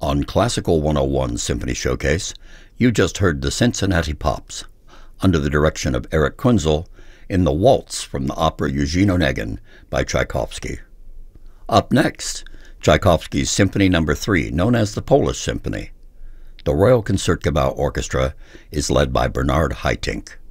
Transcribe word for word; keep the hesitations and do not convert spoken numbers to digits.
On Classical one oh one Symphony Showcase, you just heard the Cincinnati Pops, under the direction of Eric Kunzel, in the Waltz from the opera Eugene Onegin by Tchaikovsky. Up next, Tchaikovsky's Symphony Number three, known as the Polish Symphony. The Royal Concertgebouw Orchestra is led by Bernard Haitink.